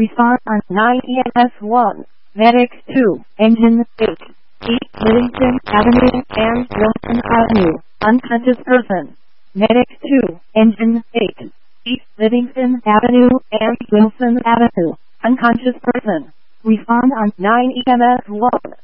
Respond on 9 EMS 1. Medics 2. Engine 8. East Livingston Avenue and Wilson Avenue. Unconscious person. Medics 2. Engine 8. East Livingston Avenue and Wilson Avenue. Unconscious person. Respond on 9 EMS 1.